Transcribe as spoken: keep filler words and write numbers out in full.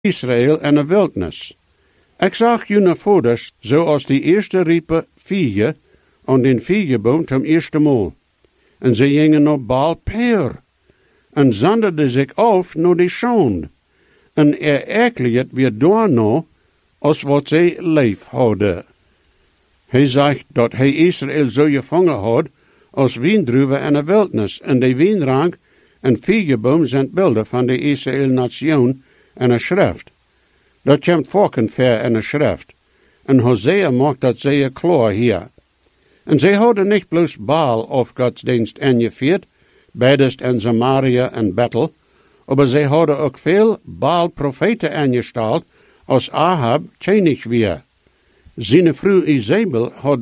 Israël en de wildnis. Ik zag jullie voeders zoals die eerste riepen vieren aan den vierboom ten eerste maal. En ze gingen naar Baal Peor. En zonderden zich af naar die schand. En er erkleed weer daarna als wat zij leef hadden. Hij zegt dat hij Israël zo gevangen had als wiendruwen en de wildnis. En de wienrank en vierboom zijn beelden van de Israël-nation en de schrift. Dat komt vaak ver in de schrift. En Hosea maakt dat zeer klaar hier. En zij hadden niet bloos Baal of godsdienst ingevierd, bedest in Samaria en Bethel, maar zij hadden ook veel Baal-profeten ingesteld, als Ahab tjenig weer. Zijn vrouw Isabel had